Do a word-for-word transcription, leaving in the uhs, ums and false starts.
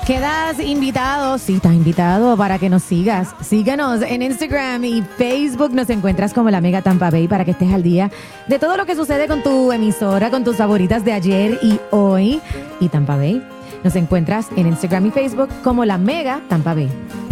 Quedas invitado, sí, estás invitado para que nos sigas. Síguenos en Instagram y Facebook. Nos encuentras como La Mega Tampa Bay para que estés al día de todo lo que sucede con tu emisora, con tus favoritas de ayer y hoy. Y Tampa Bay. Nos encuentras en Instagram y Facebook como La Mega Tampa Bay.